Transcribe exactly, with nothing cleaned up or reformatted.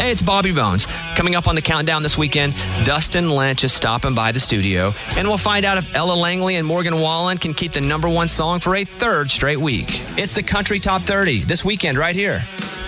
Hey, it's Bobby Bones. Coming up on the countdown this weekend, Dustin Lynch is stopping by the studio, and we'll find out if Ella Langley and Morgan Wallen can keep the number one song for a third straight week. It's the Country Top thirty this weekend right here